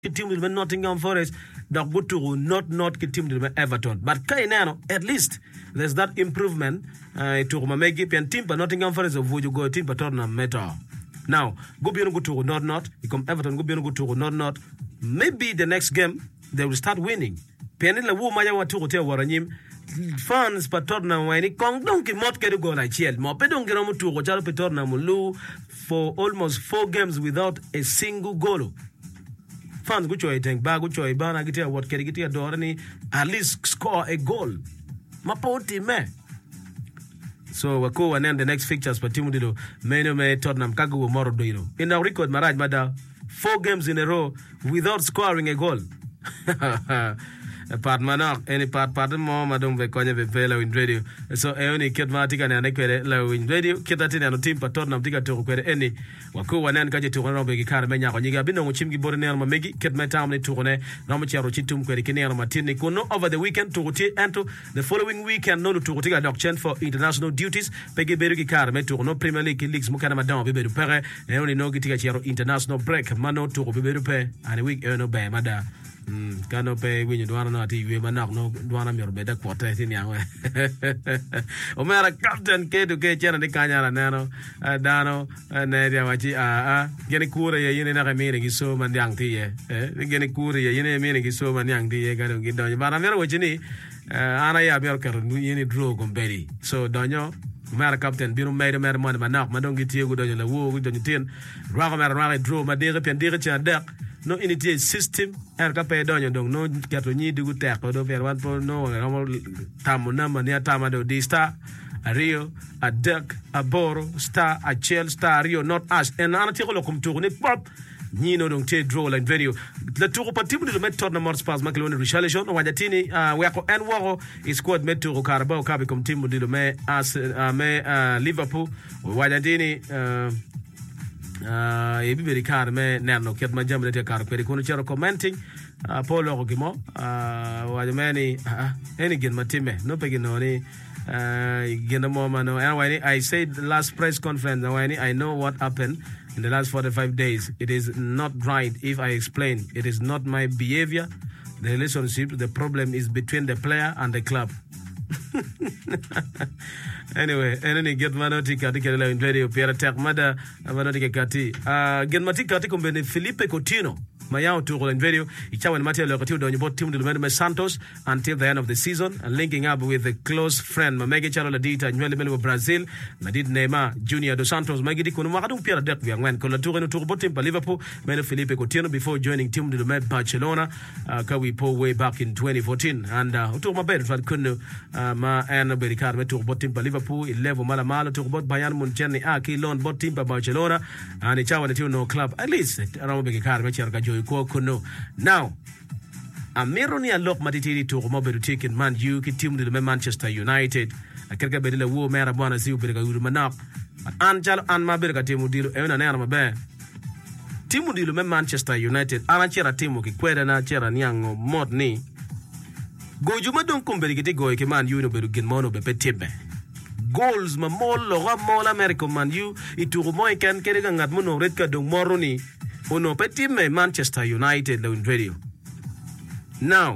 team will Nottingham Forest, the good to not team will Everton. But Kainano, at least there's that improvement to Mamegi and team, but Nottingham Forest of would you go team, but Tottenham Meta. Now, go be go to not, become Everton, go be go to not. Maybe the next game they will start winning. Penila Wu Maya want to tell Waranyim. Fans but Tottenham when it kong don't get more get go like chiel. Mo pe don't get on to go chalo pe Tottenham Mulu for almost 4 games without a single goal. Fans go choy tank ba go choy ba na gitia what keri gitia dorani at least score a goal. Mapoti me. So wako and then the next fixtures for Timu Dido Meno me Tottenham Kagu Moro Doiro. In our record Maraj Mada 4 games in a row without scoring a goal. Part manak any part mo madam ve konya ve pela in radio so eoni kit matika na nekwere la in radio kitati na team pa Tottenham tika to kwere eni wako wanan kaje to no be gikar menya ko nyiga bino mo chimgi bor ne ma megi kit ma tam ne to ne no mo chero chitum kwere kini na matini kono over the weekend to ti ento the following weekend no to tika doc chen for international duties pege beru gikar me to no Premier League leagues mo kana madam be beru pere eoni no gitika chero international break mano to be beru pe and week no be mada Kano pe winyo duana na TV manak no duana mi orbeda quarter tin yang we. Omera captain ke to ke chana de kanyara nano dano ne dia wachi gene kure ye yene na kamere gi so man yang ti ye gene kure ye yene mere gi so man yang ti ye gano gi donyo bara mero wachini ana ya ber kar yene draw gomberi so donyo Mara captain biro mere man manak madongi tie go donyo la wo go donyo tin raga mera draw ma de pen de cha dak no unity system er ka pe donyo dong no gato nyi digu tek do ver wan po no no tamuna mania tamado di star a Rio a Dirk a Boro star a Chel star Rio not us en ana tiko lo kum tourne pop nyi no dong te draw line video le tour patimu de mettre na mort spas makelone rechalation o wajatini weko en woro is squad mettre o Carabao Cup comme timu de me as me Liverpool o wajatini e bi beri kar me nano ket ma jamle te kar peri kono chero commenting polo ko gimo wajamani any gen matime no pegi no ni gen mo mano and I said the last press conference I know what happened in the last 45 days. It is not right if I explain. It is not my behavior. The relationship, the problem is between the player and the club. Anyway, eneni get manoti kati kele in radio Pierre Tek mada manoti kati get mati kati kombene Felipe Coutinho Mayao to in radio ichawan mati lo kati do bot team de Santos until the end of the season and linking up with a close friend Mamegi Chalo Ladita nywele mele Brazil Nadid Neymar Junior dos Santos magidi kono makadum Pierre Tek bi ngwen kono to no bot team pa Liverpool mele Felipe Coutinho before joining team de Barcelona ka we po way back in 2014 and to my bed fan kono ma en berikar me to bot team pa Liverpool 11 mala to bot Bayern Munchen aki loan bot team pa Barcelona and ichawan team no club at least around berikar me cherga joy ko kono now Amironi alok matitiri to mo beru taken Man U ki team de Manchester United akerga bedila wo mera bwana ziu berga uru manak anjal an ma berga team dilo e na na mabe team dilo Manchester United ana chera team ki kweda na chera nyango mod ni gojuma don kumberi kiti goy ke Man U no beru gen mono be petebe goals ma molo ga mola America Man U ituru mo ken kere ga ngat mo no red ka dong moroni ono petit me Manchester United lo in radio now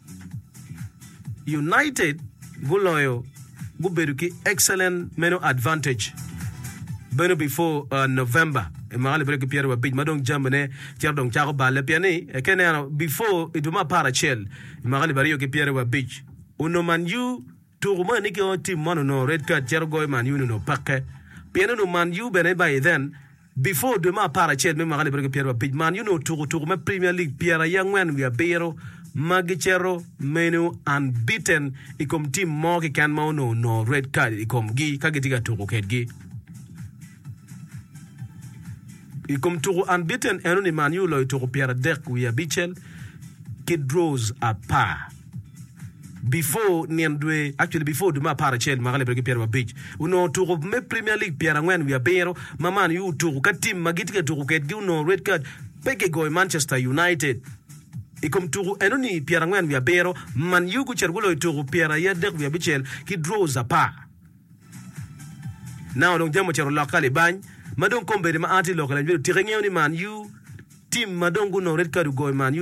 United guloyo guberuki excellent meno advantage beno before November e magali break Pierre wa big madong jambane tiar dong chako balle piani e kene before iduma para chel e magali bariyo ke Pierre wa beach ono Man U turuma ni ke team mono no red card jergo Man U no pakke piano no Man U bene by then before demain para chel me magali break Pierre wa big Man U no turuma Premier League Pierre yangwen we bero magichero menu unbeaten ikom team mo ke kan mo no red card ikom gi kagetiga turu kedgi ikom turu unbeaten eno ni Man U lo turu Pierre Dek we bichel ki draws a par before niendwe actually before duma para chel magale breke Pierre wa beach uno turu me Premier League Pierre ngwen we bero maman U turu ka team magitika turu kedgi no red card peke go Manchester United ikom turu enoni Pierre ngwen via bero Man U ku chergulo turu Pierre ya dek via bichel ki draws a par now donc jamo chero lokale bagn madon kombe de ma anti local en tirengi ni Man U team madongo no red card go man